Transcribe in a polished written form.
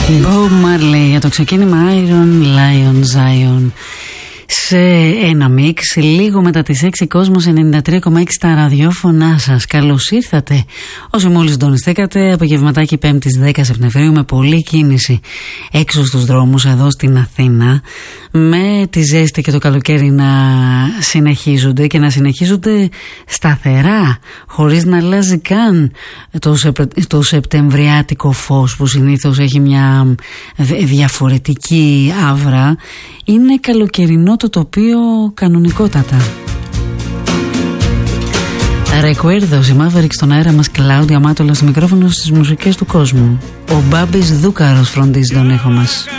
Bob Marley για το ξεκίνημα Iron Lion Zion σε ένα μίξ λίγο μετά τις 6 κόσμος 93,6 στα ραδιόφωνά σας. Καλώς ήρθατε όσοι μόλις συντονιστήκατε. Απογευματάκι 5ης 10 Σεπτεμβρίου με πολλή κίνηση έξω στους δρόμους εδώ στην Αθήνα, με τη ζέστη και το καλοκαίρι να συνεχίζονται και να συνεχίζονται σταθερά, χωρίς να αλλάζει καν το σεπτεμβριάτικο φως που συνήθως έχει μια διαφορετική άβρα. Είναι καλοκαιρινό το τοπίο κανονικότατα. Ρεκουέρδος, η Μαύρικ στον αέρα μας, Κλάουδια Μάτολα στο μικρόφωνο, στις μουσικές του κόσμου. Ο Μπάμπης Δούκαρος φροντίζει τον ήχο μας.